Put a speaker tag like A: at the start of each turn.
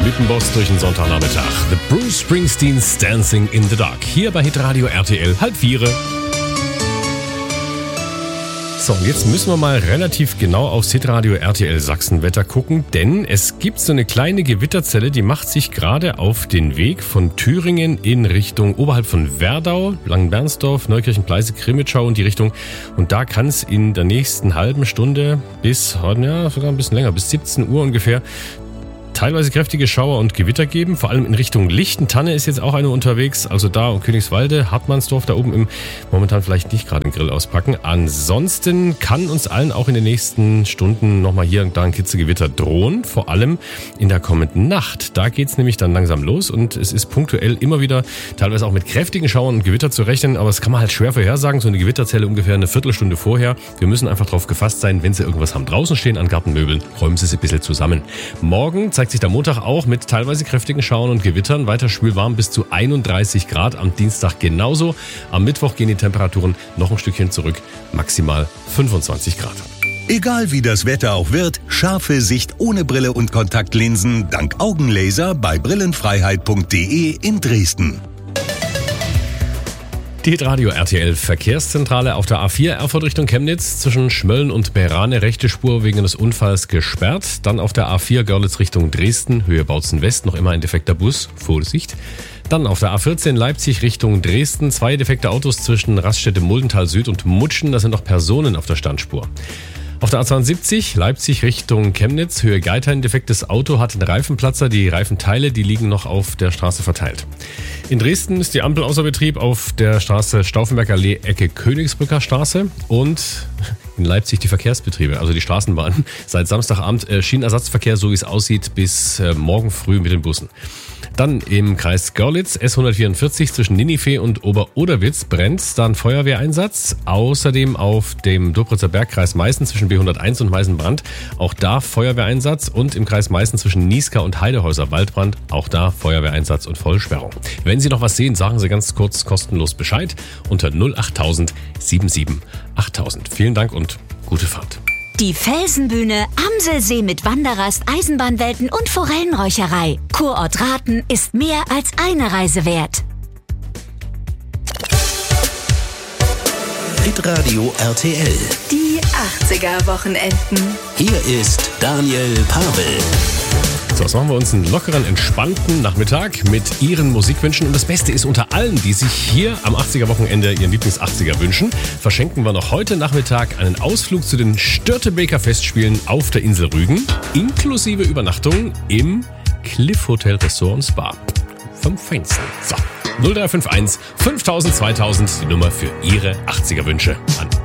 A: Mythenboss durch den Sonntagnachmittag. The Bruce Springsteen's Dancing in the Dark. Hier bei Hitradio RTL 3:30. So, und jetzt müssen wir mal relativ genau aufs Hitradio RTL Sachsenwetter gucken, denn es gibt so eine kleine Gewitterzelle, die macht sich gerade auf den Weg von Thüringen in Richtung oberhalb von Werdau, Langenbernsdorf, Neukirchen, Pleiße, Krimitschau und die Richtung. Und da kann es in der nächsten halben Stunde bis, ja, sogar ein bisschen länger, bis 17 Uhr ungefähr, teilweise kräftige Schauer und Gewitter geben, vor allem in Richtung Lichtentanne ist jetzt auch eine unterwegs, also da um Königswalde, Hartmannsdorf, da oben momentan vielleicht nicht gerade den Grill auspacken. Ansonsten kann uns allen auch in den nächsten Stunden nochmal hier und da ein Kitzelgewitter drohen, vor allem in der kommenden Nacht. Da geht's nämlich dann langsam los und es ist punktuell immer wieder teilweise auch mit kräftigen Schauern und Gewitter zu rechnen, aber das kann man halt schwer vorhersagen, so eine Gewitterzelle ungefähr eine Viertelstunde vorher. Wir müssen einfach drauf gefasst sein, wenn Sie irgendwas haben draußen stehen an Gartenmöbeln, räumen Sie ein bisschen zusammen. Morgen zeigt sich der Montag auch mit teilweise kräftigen Schauern und Gewittern. Weiter schwülwarm bis zu 31 Grad. Am Dienstag genauso. Am Mittwoch gehen die Temperaturen noch ein Stückchen zurück. Maximal 25 Grad.
B: Egal wie das Wetter auch wird, scharfe Sicht ohne Brille und Kontaktlinsen dank Augenlaser bei brillenfreiheit.de in Dresden.
A: Die Hitradio RTL Verkehrszentrale auf der A4 Erfurt Richtung Chemnitz zwischen Schmölln und Beerane, rechte Spur wegen des Unfalls gesperrt. Dann auf der A4 Görlitz Richtung Dresden, Höhe Bautzen West, noch immer ein defekter Bus, Vorsicht. Dann auf der A14 Leipzig Richtung Dresden, 2 defekte Autos zwischen Raststätte Muldental Süd und Mutschen, da sind noch Personen auf der Standspur. Auf der A72 Leipzig Richtung Chemnitz, Höhe Geithain, defektes Auto hat einen Reifenplatzer. Die Reifenteile, die liegen noch auf der Straße verteilt. In Dresden ist die Ampel außer Betrieb auf der Straße Stauffenberger Allee, Ecke Königsbrücker Straße. Und in Leipzig die Verkehrsbetriebe, also die Straßenbahn. Seit Samstagabend Schienenersatzverkehr, so wie es aussieht, bis morgen früh mit den Bussen. Dann im Kreis Görlitz, S144 zwischen Ninive und Ober-Oderwitz brennt, da ein Feuerwehreinsatz. Außerdem auf dem Dobritzer Bergkreis Meißen zwischen B101 und Meißen-Brand, auch da Feuerwehreinsatz. Und im Kreis Meißen zwischen Nieská und Heidehäuser Waldbrand, auch da Feuerwehreinsatz und Vollsperrung. Wenn Sie noch was sehen, sagen Sie ganz kurz kostenlos Bescheid unter 08000 77 8000. Vielen Dank und gute Fahrt.
C: Die Felsenbühne, Amselsee mit Wanderrast, Eisenbahnwelten und Forellenräucherei. Kurort Rathen ist mehr als eine Reise wert.
B: Hitradio RTL.
D: Die 80er-Wochenenden.
B: Hier ist Daniel Pavel.
A: So, jetzt machen wir uns einen lockeren, entspannten Nachmittag mit Ihren Musikwünschen. Und das Beste ist, unter allen, die sich hier am 80er-Wochenende ihren Lieblings-80er wünschen, verschenken wir noch heute Nachmittag einen Ausflug zu den Störtebeker Festspielen auf der Insel Rügen, inklusive Übernachtung im Cliff Hotel Ressort und Spa. Vom Feinsten. So, 0351 5000 2000, die Nummer für Ihre 80er-Wünsche an